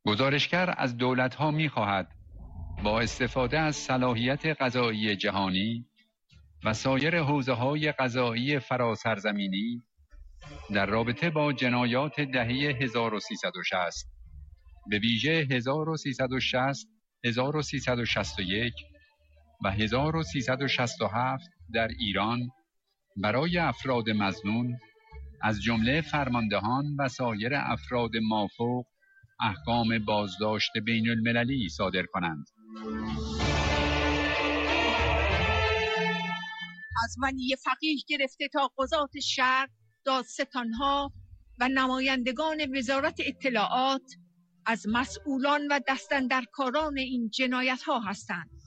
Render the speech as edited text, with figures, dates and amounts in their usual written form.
گزارشگر از دولت‌ها می‌خواهد با استفاده از صلاحیت قضایی جهانی و سایر حوزه‌های قضایی فراسرزمینی در رابطه با جنایات دهه 1360 به ویژه 1360، 1361 و 1367 در ایران برای افراد مظنون از جمله فرماندهان و سایر افراد مافوق احکام بازداشت بین المللی صادر کنند. از ولی فقیه گرفته تا قضات شهر، دادستانها و نمایندگان وزارت اطلاعات از مسئولان و دستاندرکاران این جنایت‌ها هستند.